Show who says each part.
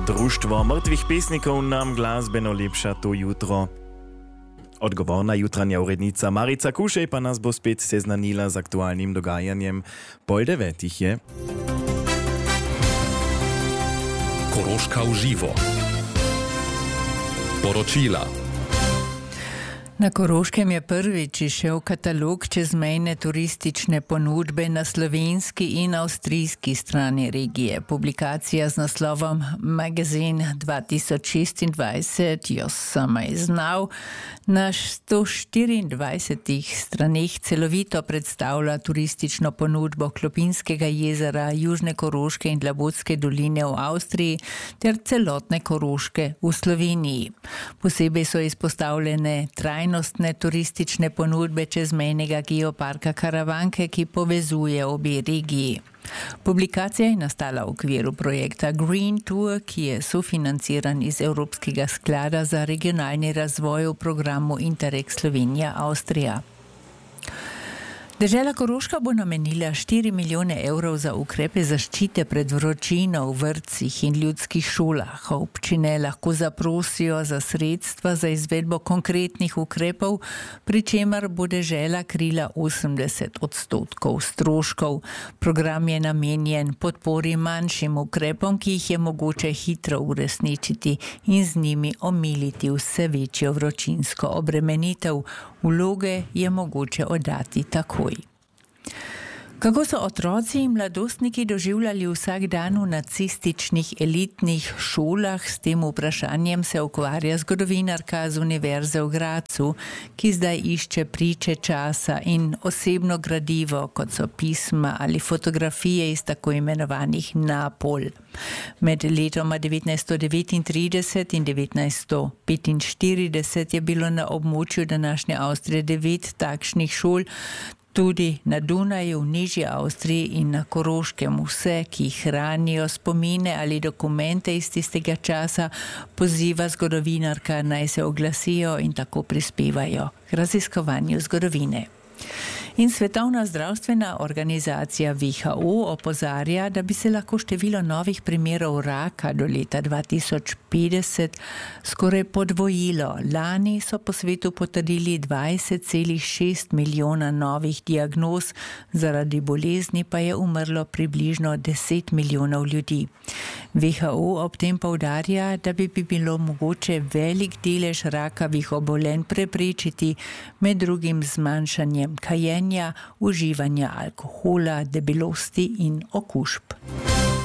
Speaker 1: Društvo mrtvih pesnikov nam glasbeno lepša to jutro. Odgovorna jutranja urednica Marica Kušej pa nas bo spet seznanila z aktualnim dogajanjem. Pol 9 je.
Speaker 2: Koroška v živo. Poročila.
Speaker 3: Na Koroškem je prvič izšel katalog čezmejne turistične ponudbe na slovenski in avstrijski strani regije. Publikacija z naslovom Magazine 2026 jo samaj znal na 124 straneh celovito predstavlja turistično ponudbo Klopinskega jezera, Južne Koroške in Labotske doline v Avstriji ter celotne Koroške v Sloveniji. Posebej so izpostavljene trajnostne turistične ponudbe čezmejnega geoparka Karavanke, ki povezuje obe regiji. Publikacija je nastala v okviru projekta Green Tour, ki je sofinanciran iz Evropskega sklada za regionalni razvoj v programu Interreg Slovenija-Avstrija. Dežela Koroška bo namenila 4 milijone evrov za ukrepe zaščite pred vročino v vrtcih in ljudskih šolah. Občine lahko zaprosijo za sredstva za izvedbo konkretnih ukrepov, pri čemer bo dežela krila 80% stroškov. Program je namenjen podpori manjšim ukrepom, ki jih je mogoče hitro uresničiti in z njimi omiliti vse večjo vročinsko obremenitev. Vloge je mogoče oddati takoj. Kako so otroci in mladostniki doživljali vsak dan v nacističnih elitnih šolah? S tem vprašanjem se ukvarja zgodovinarka z Univerze v Gradcu, ki zdaj išče priče časa in osebno gradivo, kot so pisma ali fotografije iz tako imenovanih napol. Med letoma 1939 in 1945 je bilo na območju današnje Avstrije 9 takšnih šol, tudi na Dunaju, v Nižji Avstriji in na Koroškem. Vse, ki hranijo spomine ali dokumente iz tistega časa, poziva zgodovinarka, naj se oglasijo in tako prispevajo k raziskovanju zgodovine. In Svetovna zdravstvena organizacija WHO opozarja, da bi se lahko število novih primerov raka do leta 2050 skoraj podvojilo. Lani so po svetu potrdili 20,6 milijona novih diagnoz, zaradi bolezni pa je umrlo približno 10 milijonov ljudi. WHO ob tem poudarja, da bi bilo mogoče velik delež rakavih obolenj preprečiti, med drugim zmanjšanjem kajenja, uživanja alkohola, debelosti in okužb.